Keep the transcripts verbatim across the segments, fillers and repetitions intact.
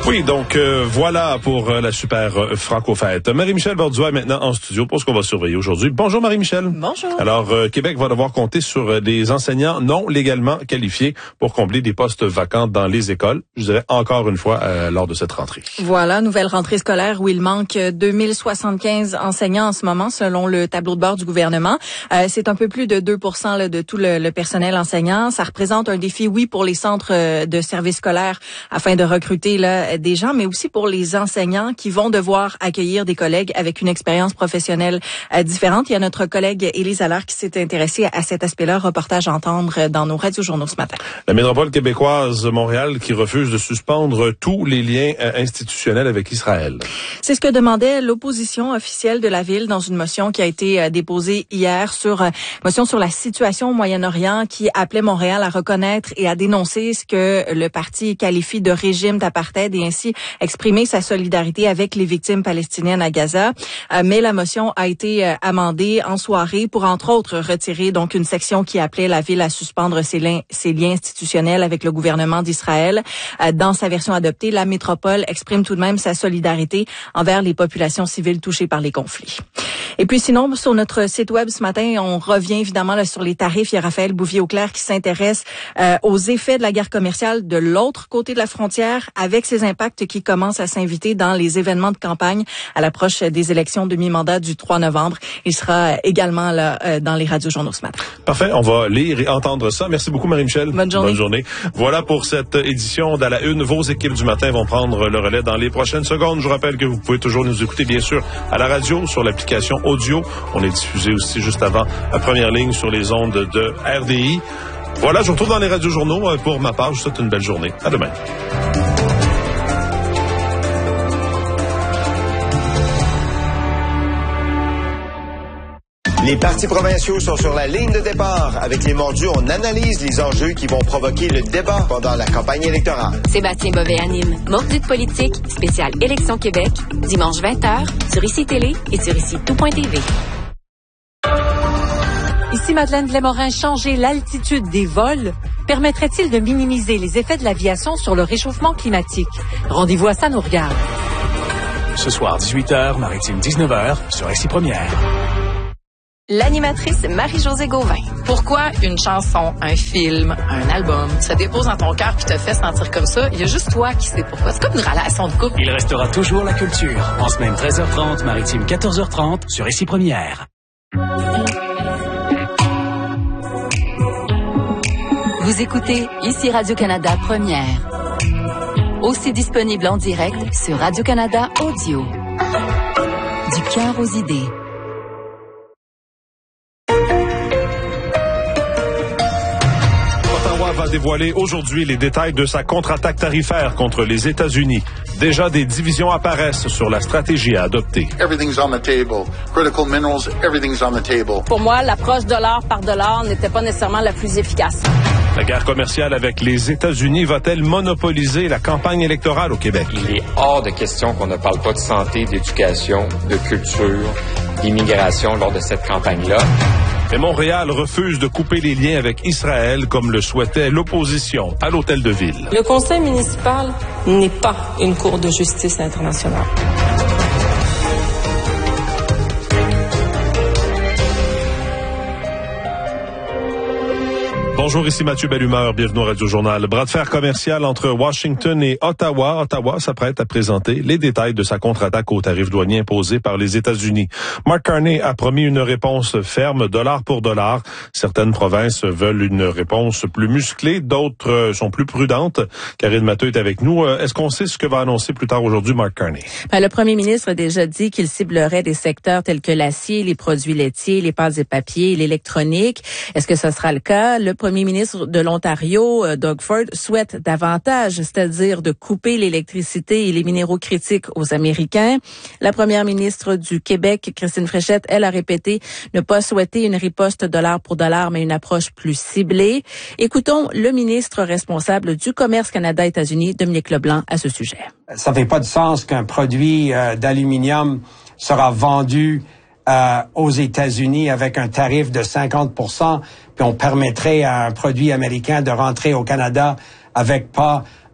Oui, donc euh, voilà pour euh, la super euh, franco-fête. Marie-Michel Borduas est maintenant en studio pour ce qu'on va surveiller aujourd'hui. Bonjour Marie-Michel. Bonjour. Alors, euh, Québec va devoir compter sur euh, des enseignants non légalement qualifiés pour combler des postes vacants dans les écoles, je dirais encore une fois, euh, lors de cette rentrée. Voilà, nouvelle rentrée scolaire où il manque deux mille soixante-quinze enseignants en ce moment, selon le tableau de bord du gouvernement. Euh, c'est un peu plus de deux pour cent là, de tout le, le personnel enseignant. Ça représente un défi, oui, pour les centres de services scolaires afin de recruter là, des gens, mais aussi pour les enseignants qui vont devoir accueillir des collègues avec une expérience professionnelle euh, différente. Il y a notre collègue Élise Allard qui s'est intéressée à cet aspect-là. Reportage à entendre dans nos radiojournaux ce matin. La métropole québécoise Montréal qui refuse de suspendre tous les liens euh, institutionnels avec Israël. C'est ce que demandait l'opposition officielle de la ville dans une motion qui a été euh, déposée hier sur euh, motion sur la situation au Moyen-Orient qui appelait Montréal à reconnaître et à dénoncer ce que le parti qualifie de régime d'apartheid et ainsi exprimer sa solidarité avec les victimes palestiniennes à Gaza. Euh, mais la motion a été euh, amendée en soirée pour, entre autres, retirer donc une section qui appelait la ville à suspendre ses liens, ses liens institutionnels avec le gouvernement d'Israël. Euh, dans sa version adoptée, la métropole exprime tout de même sa solidarité envers les populations civiles touchées par les conflits. Et puis sinon, sur notre site web ce matin, on revient évidemment là, sur les tarifs. Il y a Raphaël Bouvier-Auclair qui s'intéresse euh, aux effets de la guerre commerciale de l'autre côté de la frontière avec ses impacts qui commencent à s'inviter dans les événements de campagne à l'approche des élections de mi-mandat du trois novembre. Il sera également là euh, dans les radiojournaux ce matin. Parfait, on va lire et entendre ça. Merci beaucoup Marie-Michel. Bonne journée. Bonne journée. Voilà pour cette édition d'À la Une. Vos équipes du matin vont prendre le relais dans les prochaines secondes. Je vous rappelle que vous pouvez toujours nous écouter bien sûr à la radio, sur l'application audio. On est diffusé aussi juste avant la première ligne sur les ondes de R D I. Voilà, je vous retrouve dans les radiojournaux. Pour ma part, je vous souhaite une belle journée. À demain. Les partis provinciaux sont sur la ligne de départ. Avec les mordus, on analyse les enjeux qui vont provoquer le débat pendant la campagne électorale. Sébastien Bovet anime Mordu de politique, spécial Élection Québec, dimanche vingt heures, sur I C Télé et sur ici tout point T V. Ici Madeleine Blais-Morin, changer l'altitude des vols permettrait-il de minimiser les effets de l'aviation sur le réchauffement climatique? Rendez-vous à Ça nous regarde. Ce soir, dix-huit heures, Maritime dix-neuf heures, sur Ici Première. L'animatrice Marie-Josée Gauvin. Pourquoi une chanson, un film, un album se dépose dans ton cœur puis te fait sentir comme ça? Il y a juste toi qui sais pourquoi. C'est comme une relation de couple. Il restera toujours la culture. En semaine treize heures trente, Maritime quatorze heures trente, sur Ici Première. Vous écoutez Ici Radio-Canada Première. Aussi disponible en direct sur Radio-Canada Audio. Du cœur aux idées. Ottawa va dévoiler aujourd'hui les détails de sa contre-attaque tarifaire contre les États-Unis. Déjà, des divisions apparaissent sur la stratégie à adopter. Everything's on the table. Critical minerals, everything's on the table. Pour moi, l'approche dollar par dollar n'était pas nécessairement la plus efficace. La guerre commerciale avec les États-Unis va-t-elle monopoliser la campagne électorale au Québec? Il est hors de question qu'on ne parle pas de santé, d'éducation, de culture, d'immigration lors de cette campagne-là. Et Montréal refuse de couper les liens avec Israël comme le souhaitait l'opposition à l'Hôtel de Ville. Le conseil municipal n'est pas une cour de justice internationale. Bonjour, ici Mathieu Bellumeur, bienvenue au Radio-Journal. Bras de fer commercial entre Washington et Ottawa. Ottawa s'apprête à présenter les détails de sa contre-attaque aux tarifs douaniers imposés par les États-Unis. Mark Carney a promis une réponse ferme, dollar pour dollar. Certaines provinces veulent une réponse plus musclée, d'autres sont plus prudentes. Karine Matteux est avec nous. Est-ce qu'on sait ce que va annoncer plus tard aujourd'hui Mark Carney? Ben, le premier ministre a déjà dit qu'il ciblerait des secteurs tels que l'acier, les produits laitiers, les pâtes et papiers, l'électronique. Est-ce que ce sera le cas? Le premier ministre de l'Ontario, Doug Ford, souhaite davantage, c'est-à-dire de couper l'électricité et les minéraux critiques aux Américains. La première ministre du Québec, Christine Fréchette, elle a répété ne pas souhaiter une riposte dollar pour dollar, mais une approche plus ciblée. Écoutons le ministre responsable du Commerce Canada-États-Unis, Dominique Leblanc, à ce sujet. Ça fait pas de sens qu'un produit euh, d'aluminium sera vendu Euh, aux États-Unis avec un tarif de cinquante pour cent, puis on permettrait à un produit américain de rentrer au Canada avec pas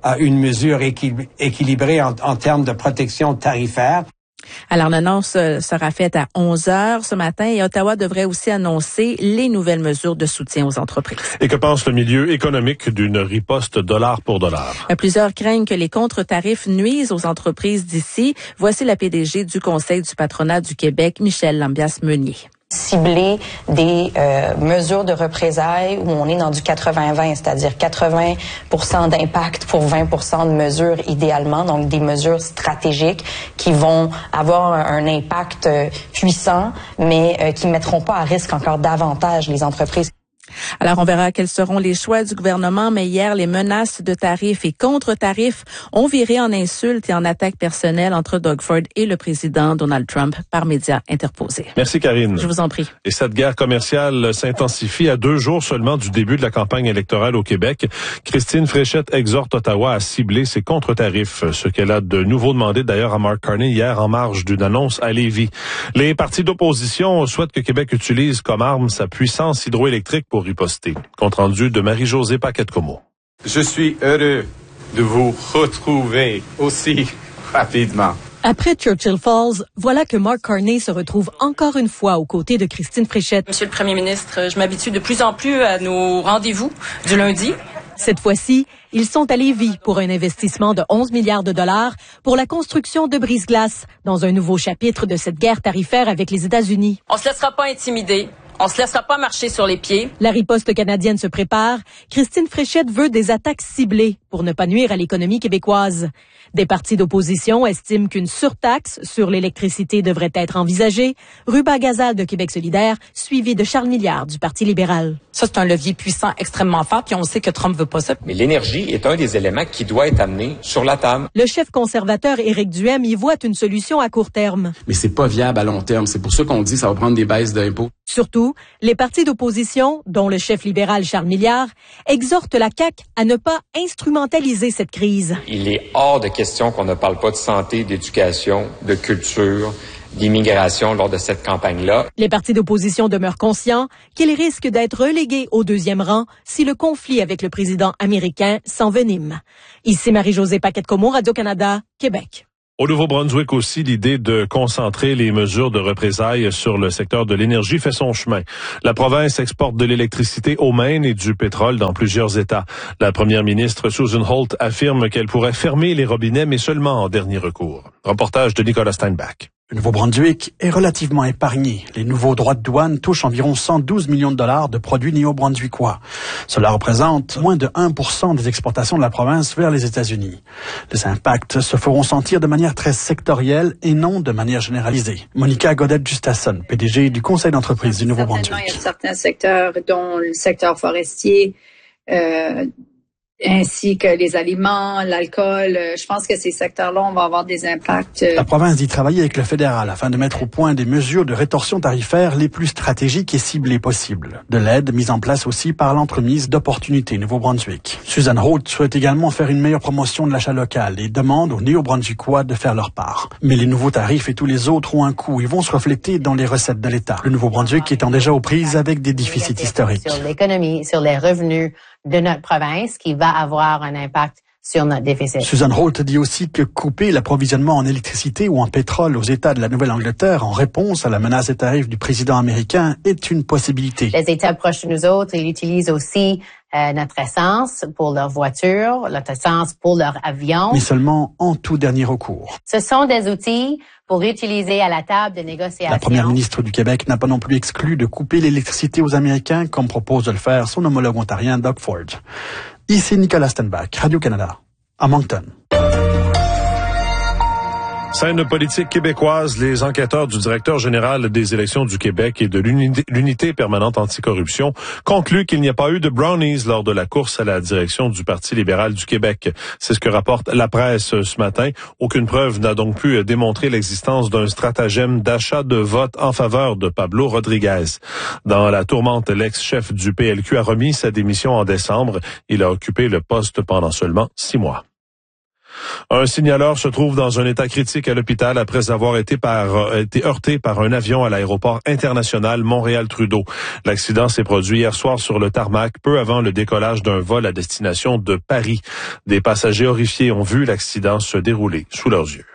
euh, une mesure équil- équilibrée en, en termes de protection tarifaire. Alors, l'annonce sera faite à onze heures ce matin et Ottawa devrait aussi annoncer les nouvelles mesures de soutien aux entreprises. Et que pense le milieu économique d'une riposte dollar pour dollar? Plusieurs craignent que les contre-tarifs nuisent aux entreprises d'ici. Voici la P D G du Conseil du patronat du Québec, Michèle Lambias-Meunier. Cibler des euh, mesures de représailles où on est dans du quatre-vingts vingt, c'est-à-dire quatre-vingts pour cent d'impact pour vingt pour cent de mesures idéalement, donc des mesures stratégiques qui vont avoir un, un impact euh, puissant, mais euh, qui ne mettront pas à risque encore davantage les entreprises. Alors, on verra quels seront les choix du gouvernement, mais hier, les menaces de tarifs et contre-tarifs ont viré en insultes et en attaques personnelles entre Doug Ford et le président Donald Trump par médias interposés. Merci, Karine. Je vous en prie. Et cette guerre commerciale s'intensifie à deux jours seulement du début de la campagne électorale au Québec. Christine Fréchette exhorte Ottawa à cibler ses contre-tarifs, ce qu'elle a de nouveau demandé d'ailleurs à Mark Carney hier en marge d'une annonce à Lévis. Les partis d'opposition souhaitent que Québec utilise comme arme sa puissance hydroélectrique pour riposter. Compte rendu de Marie-Josée Paquette-Comeau. Je suis heureux de vous retrouver aussi rapidement. Après Churchill Falls, voilà que Mark Carney se retrouve encore une fois aux côtés de Christine Fréchette. Monsieur le Premier ministre, je m'habitue de plus en plus à nos rendez-vous du lundi. Cette fois-ci, ils sont à Lévis pour un investissement de onze milliards de dollars pour la construction de brise-glace dans un nouveau chapitre de cette guerre tarifaire avec les États-Unis. On se laissera pas intimider. On se laissera pas marcher sur les pieds. La riposte canadienne se prépare. Christine Fréchette veut des attaques ciblées pour ne pas nuire à l'économie québécoise. Des partis d'opposition estiment qu'une surtaxe sur l'électricité devrait être envisagée. Ruba Gazal de Québec solidaire, suivi de Charles Milliard du Parti libéral. Ça, c'est un levier puissant extrêmement fort, puis on sait que Trump veut pas ça. Mais l'énergie est un des éléments qui doit être amené sur la table. Le chef conservateur Éric Duhem y voit une solution à court terme. Mais c'est pas viable à long terme. C'est pour ça qu'on dit que ça va prendre des baisses d'impôts. Surtout, les partis d'opposition, dont le chef libéral Charles Milliard, exhortent la C A Q à ne pas instrumentaliser cette crise. Il est hors de question qu'on ne parle pas de santé, d'éducation, de culture, d'immigration lors de cette campagne-là. Les partis d'opposition demeurent conscients qu'ils risquent d'être relégués au deuxième rang si le conflit avec le président américain s'envenime. Ici Marie-Josée Paquette-Comeau, Radio-Canada, Québec. Au Nouveau-Brunswick aussi, l'idée de concentrer les mesures de représailles sur le secteur de l'énergie fait son chemin. La province exporte de l'électricité au Maine et du pétrole dans plusieurs États. La première ministre Susan Holt affirme qu'elle pourrait fermer les robinets, mais seulement en dernier recours. Reportage de Nicolas Steinbach. Le Nouveau-Brunswick est relativement épargné. Les nouveaux droits de douane touchent environ cent douze millions de dollars de produits néo-brunswickois. Cela représente moins de un pour cent des exportations de la province vers les États-Unis. Les impacts se feront sentir de manière très sectorielle et non de manière généralisée. Monica Godette-Justasson, P D G du Conseil d'entreprise du Nouveau-Brunswick. Il y a certains secteurs, dont le secteur forestier, euh, ainsi que les aliments, l'alcool. Je pense que ces secteurs-là, on va avoir des impacts. La province dit travailler avec le fédéral afin de mettre au point des mesures de rétorsion tarifaire les plus stratégiques et ciblées possibles. De l'aide mise en place aussi par l'entremise d'Opportunités Nouveau-Brunswick. Susan Holt souhaite également faire une meilleure promotion de l'achat local et demande aux Néo-Brunswickois de faire leur part. Mais les nouveaux tarifs et tous les autres ont un coût et vont se refléter dans les recettes de l'État. Le Nouveau-Brunswick étant déjà aux prises avec des déficits historiques. Sur l'économie, sur les revenus de notre province qui va avoir un impact sur notre déficit. Susan Holt dit aussi que couper l'approvisionnement en électricité ou en pétrole aux États de la Nouvelle-Angleterre en réponse à la menace des tarifs du président américain est une possibilité. Les États proches de nous autres, ils utilisent aussi euh, notre essence pour leurs voitures, notre essence pour leurs avions. Mais seulement en tout dernier recours. Ce sont des outils pour utiliser à la table de négociation. La première ministre du Québec n'a pas non plus exclu de couper l'électricité aux Américains, comme propose de le faire son homologue ontarien Doug Ford. Ici Nicolas Steinbach, Radio-Canada, à Moncton. Scène politique québécoise, les enquêteurs du directeur général des élections du Québec et de l'unité permanente anticorruption concluent qu'il n'y a pas eu de brownies lors de la course à la direction du Parti libéral du Québec. C'est ce que rapporte la presse ce matin. Aucune preuve n'a donc pu démontrer l'existence d'un stratagème d'achat de vote en faveur de Pablo Rodriguez. Dans la tourmente, l'ex-chef du P L Q a remis sa démission en décembre. Il a occupé le poste pendant seulement six mois. Un Un signaleur se trouve dans un état critique à l'hôpital après avoir été, par, été heurté par un avion à l'aéroport international Montréal-Trudeau. L'accident s'est produit hier soir sur le tarmac, peu avant le décollage d'un vol à destination de Paris. Des passagers horrifiés ont vu l'accident se dérouler sous leurs yeux.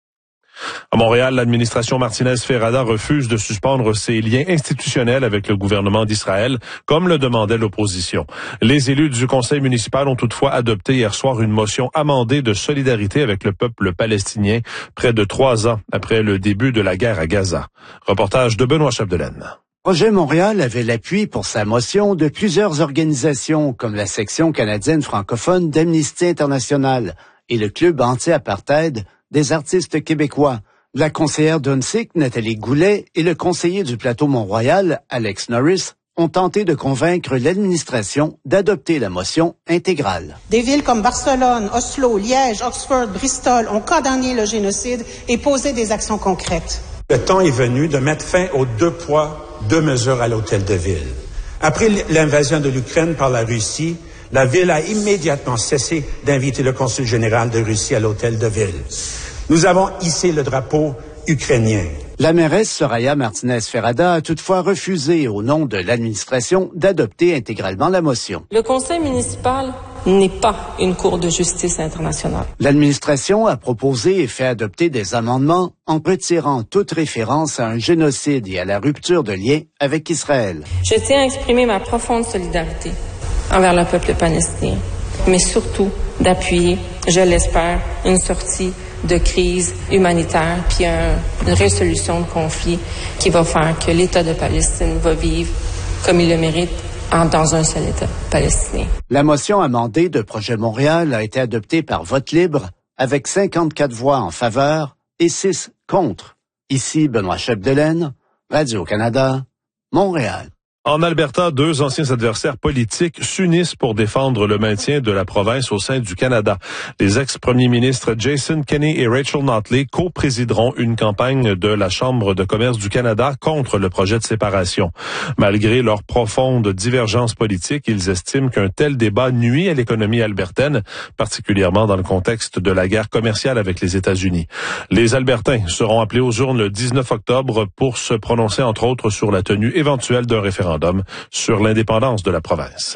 À Montréal, l'administration Martinez-Ferrada refuse de suspendre ses liens institutionnels avec le gouvernement d'Israël, comme le demandait l'opposition. Les élus du conseil municipal ont toutefois adopté hier soir une motion amendée de solidarité avec le peuple palestinien, près de trois ans après le début de la guerre à Gaza. Reportage de Benoît Chapdelaine. Projet Montréal avait l'appui pour sa motion de plusieurs organisations, comme la section canadienne francophone d'Amnesty International et le club anti-apartheid des artistes québécois. La conseillère d'Unsic, Nathalie Goulet, et le conseiller du plateau Mont-Royal, Alex Norris, ont tenté de convaincre l'administration d'adopter la motion intégrale. Des villes comme Barcelone, Oslo, Liège, Oxford, Bristol ont condamné le génocide et posé des actions concrètes. Le temps est venu de mettre fin aux deux poids, deux mesures à l'hôtel de ville. Après l'invasion de l'Ukraine par la Russie, la ville a immédiatement cessé d'inviter le consul général de Russie à l'hôtel de ville. Nous avons hissé le drapeau ukrainien. La mairesse Soraya Martinez-Ferrada a toutefois refusé, au nom de l'administration, d'adopter intégralement la motion. Le conseil municipal n'est pas une cour de justice internationale. L'administration a proposé et fait adopter des amendements en retirant toute référence à un génocide et à la rupture de liens avec Israël. Je tiens à exprimer ma profonde solidarité envers le peuple palestinien, mais surtout d'appuyer, je l'espère, une sortie de crise humanitaire, puis un, une résolution de conflit qui va faire que l'État de Palestine va vivre comme il le mérite en, dans un seul État palestinien. La motion amendée de Projet Montréal a été adoptée par vote libre avec cinquante-quatre voix en faveur et six contre. Ici Benoît Chapdelaine, Radio-Canada, Montréal. En Alberta, deux anciens adversaires politiques s'unissent pour défendre le maintien de la province au sein du Canada. Les ex-premiers ministres Jason Kenney et Rachel Notley co-présideront une campagne de la Chambre de commerce du Canada contre le projet de séparation. Malgré leurs profondes divergences politiques, ils estiment qu'un tel débat nuit à l'économie albertaine, particulièrement dans le contexte de la guerre commerciale avec les États-Unis. Les Albertains seront appelés aux urnes le dix-neuf octobre pour se prononcer entre autres sur la tenue éventuelle d'un référendum sur l'indépendance de la province.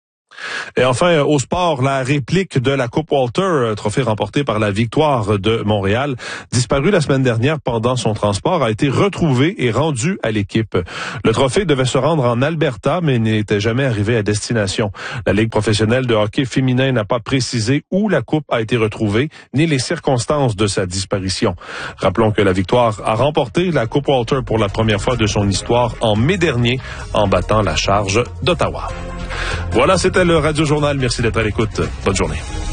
Et enfin, au sport, la réplique de la Coupe Walter, trophée remporté par la Victoire de Montréal, disparue la semaine dernière pendant son transport, a été retrouvée et rendue à l'équipe. Le trophée devait se rendre en Alberta, mais n'était jamais arrivé à destination. La Ligue professionnelle de hockey féminin n'a pas précisé où la coupe a été retrouvée, ni les circonstances de sa disparition. Rappelons que la Victoire a remporté la Coupe Walter pour la première fois de son histoire en mai dernier, en battant la Charge d'Ottawa. Voilà, c'était le Radio Journal. Merci d'être à l'écoute. Bonne journée.